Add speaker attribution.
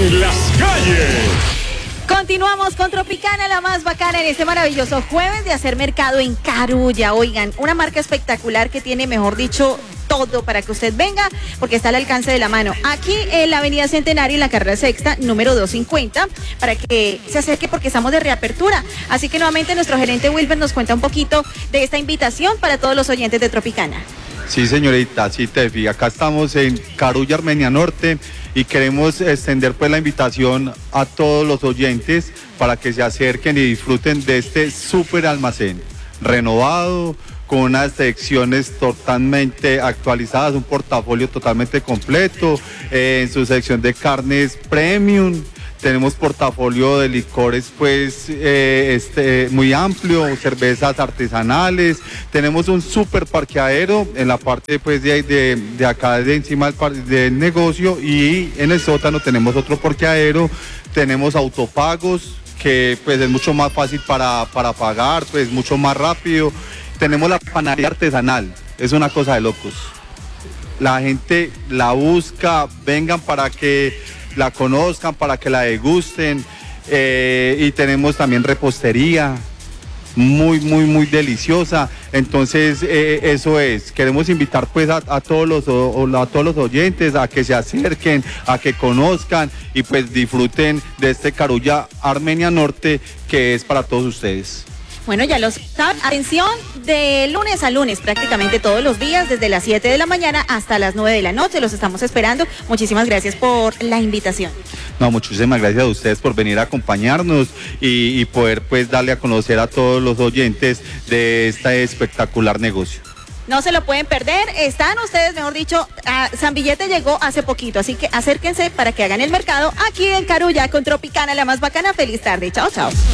Speaker 1: en las calles.
Speaker 2: Continuamos con Tropicana, la más bacana en este maravilloso jueves de hacer mercado en Carulla. Oigan, una marca espectacular que tiene, mejor dicho, todo para que usted venga, porque está al alcance de la mano. Aquí en la avenida Centenario, en la carrera sexta, número 250, para que se acerque porque estamos de reapertura. Así que nuevamente nuestro gerente Wilber nos cuenta un poquito de esta invitación para todos los oyentes de Tropicana.
Speaker 3: Sí, señorita, sí, Tefi, acá estamos en Carulla, Armenia Norte, y queremos extender pues la invitación a todos los oyentes para que se acerquen y disfruten de este súper almacén renovado, con unas secciones totalmente actualizadas, un portafolio totalmente completo, en su sección de carnes premium. Tenemos portafolio de licores pues muy amplio, cervezas artesanales, tenemos un super parqueadero en la parte pues de acá de encima del negocio, y en el sótano tenemos otro parqueadero, tenemos autopagos que pues es mucho más fácil para pagar, pues mucho más rápido. Tenemos la panadería artesanal, es una cosa de locos. La gente la busca, vengan para que la conozcan, para que la degusten, y tenemos también repostería muy deliciosa. Entonces eso es, queremos invitar pues a todos los oyentes a que se acerquen, a que conozcan y pues disfruten de este Carulla, Armenia Norte, que es para todos ustedes.
Speaker 2: Bueno, ya los saben, atención, de lunes a lunes, prácticamente todos los días, desde las 7 de la mañana hasta las 9 de la noche, los estamos esperando. Muchísimas gracias por la invitación.
Speaker 3: No, muchísimas gracias a ustedes por venir a acompañarnos y poder pues darle a conocer a todos los oyentes de este espectacular negocio.
Speaker 2: No se lo pueden perder, están ustedes, mejor dicho, San Billete llegó hace poquito, así que acérquense para que hagan el mercado aquí en Carulla con Tropicana, la más bacana. Feliz tarde, chao, chao.